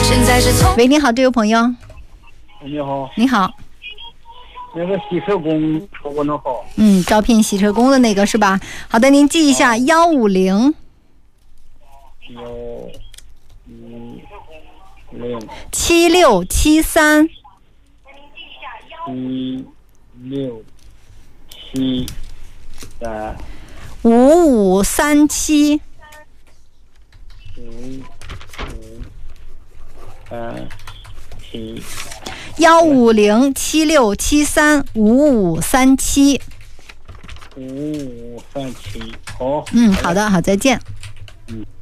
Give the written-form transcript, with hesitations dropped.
喂，你好，这位朋友。 你好。 你好。 那个洗车工说过能好。 招聘洗车工的那个是吧？好的，您记一下150。7673。5537。15076735537。 5537，好。 好的，好，再见。